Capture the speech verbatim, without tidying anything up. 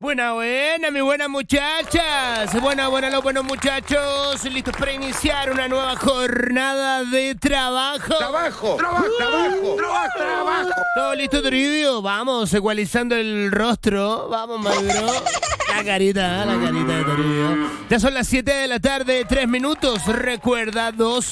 Buena, buena, mis buenas muchachas. Buena, buena, los buenos muchachos. Listos para iniciar una nueva jornada de trabajo. Trabajo, trabajo, uh, trabajo, trabajo, trabajo. ¿Todo listo, Toribio? Vamos, ecualizando el rostro. Vamos, Maduro. La carita, la carita de Toribio. Ya son las siete de la tarde, tres minutos. Recuerda, dos